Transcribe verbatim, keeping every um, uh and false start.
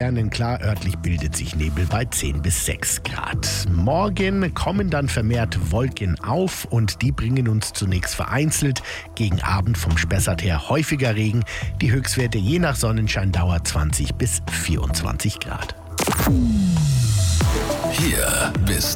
sternenklar, örtlich bildet sich Nebel bei zehn bis sechs Grad. Morgen kommen dann vermehrt Wolken auf und die bringen uns zunächst vereinzelt gegen Abend vom Spessart her häufiger Regen. Die Höchstwerte je nach Sonnenscheindauer zwanzig bis vierundzwanzig Grad. Hier bist